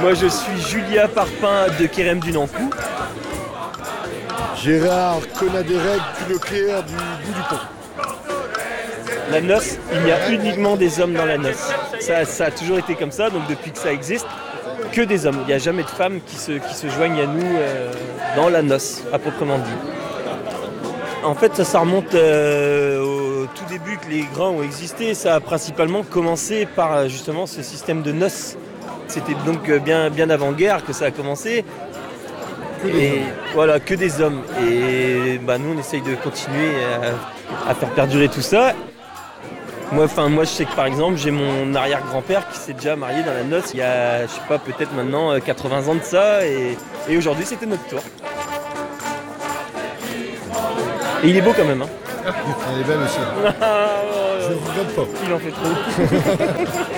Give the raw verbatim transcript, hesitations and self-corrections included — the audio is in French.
Moi je suis Julia Parpin de Kérem du Nankou. Gérard Conaderec du Leclerc du bout du pont. La noce, il y a uniquement des hommes dans la noce. Ça, ça a toujours été comme ça, donc depuis que ça existe, que des hommes. Il n'y a jamais de femmes qui se, qui se joignent à nous euh, dans la noce, à proprement dit. En fait, ça, ça remonte euh, au tout début que les grands ont existé. Ça a principalement commencé par justement ce système de noces. C'était donc bien, bien avant-guerre que ça a commencé. Que des Et hommes. voilà, que des hommes. Et bah, nous, on essaye de continuer à, à faire perdurer tout ça. Moi, enfin, moi, je sais que par exemple, j'ai mon arrière-grand-père qui s'est déjà marié dans la noce il y a, je sais pas, peut-être maintenant quatre-vingts ans de ça. Et, et aujourd'hui, c'était notre tour. Et il est beau quand même. Hein. Elle est belle aussi. Je ne regrette pas. Il en fait trop.